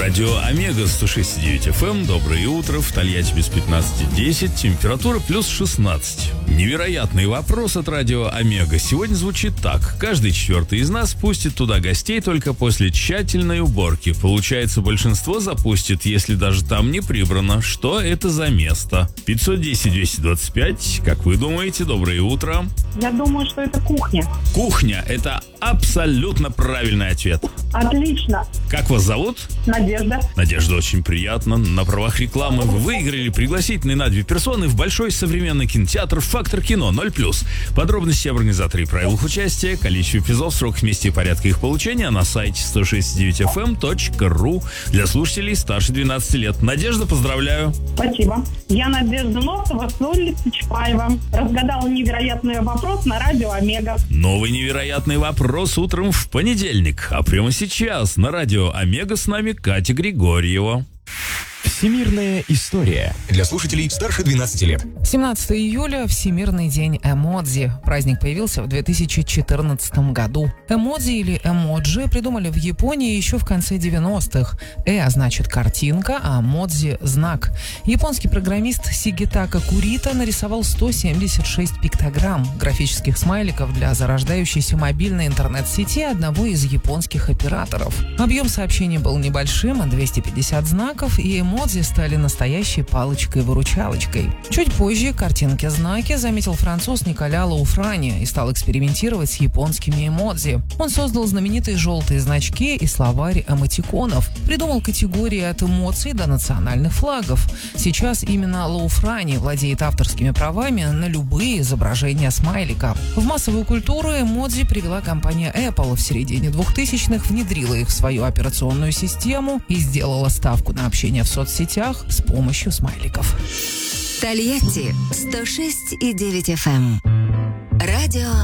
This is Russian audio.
Радио Омега 106.9 FM. Доброе утро. В Тольятти без 15:10. Температура плюс 16. Невероятный вопрос от Радио Омега сегодня звучит так. Каждый четвертый из нас пустит туда гостей только после тщательной уборки. Получается, большинство запустит, если даже там не прибрано. Что это за место? 510-225. Как вы думаете? Доброе утро. Я думаю, что это кухня. Кухня – это абсолютно правильный ответ. Отлично. Как вас зовут? Надежда. Надежда, очень приятно. На правах рекламы вы выиграли пригласительный на 2 персоны в большой современный кинотеатр «Фактор кино» 0+. Подробности об организаторе и правилах участия, количестве эпизодов, сроках, месте и порядка их получения на сайте 106.9fm.ru для слушателей старше 12 лет. Надежда, поздравляю. Спасибо. Я Надежда Носова с улицы Чапаева. Разгадала невероятный вопрос на Радио Омега. Новый невероятный вопрос утром в понедельник. А прямо сейчас на Радио Омега с нами Катя Григорьева. Всемирная история для слушателей старше 12 лет. 17 июля – Всемирный день эмодзи. Праздник появился в 2014 году. Эмодзи или эмоджи придумали в Японии еще в конце 90-х. Значит картинка, а модзи – знак. Японский программист Сигитака Курита нарисовал 176 пиктограмм графических смайликов для зарождающейся мобильной интернет-сети одного из японских операторов. Объем сообщений был небольшим, 250 знаков, и эмодзи стали настоящей палочкой-выручалочкой. Чуть позже картинки-знаки заметил француз Николя Лауфрани и стал экспериментировать с японскими эмодзи. Он создал знаменитые желтые значки и словарь эмотиконов, придумал категории от эмоций до национальных флагов. Сейчас именно Лауфрани владеет авторскими правами на любые изображения смайлика. В массовую культуру эмодзи привела компания Apple. В середине 2000-х внедрила их в свою операционную систему и сделала ставку на общение в соцсетях с помощью смайликов. Тольятти 106.9 FM. Радио